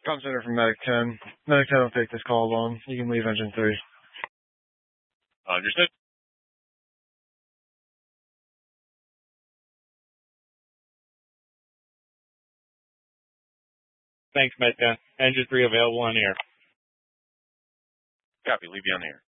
Com Center from Medic 10. Medic 10 will take this call alone. You can leave engine 3. Understood. Thanks, Med 10. Engine 3 available on air. Copy. Leave you on the air.